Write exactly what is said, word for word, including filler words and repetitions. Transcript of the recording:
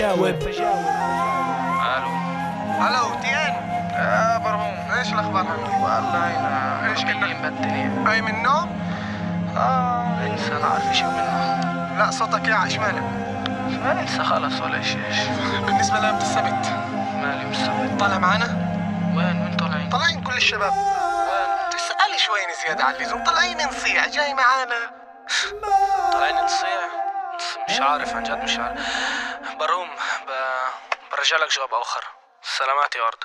جاوب. الو. الو تيان. يا برهوم، ايش الاخبار حبيبي؟ والله انا ايش كنا مبدلين. اي من النوم؟ اه انسى، انا عارف شو منه. لا صوتك يا ايش مالك؟ ما انسى خلص ولا شيء. بالنسبه ليوم السبت مالي مستبد. طالع معنا؟ وين وين طالعين؟ طالعين كل الشباب. وين؟ تسألي شوي زيادة على اللزوم. طالعين نصيع، جاي معانا؟ طالعين نصيع؟ نص- مش عارف، عن جد مش عارف. بروم ب... برجع لك جواب اخر. سلامات يا ورد.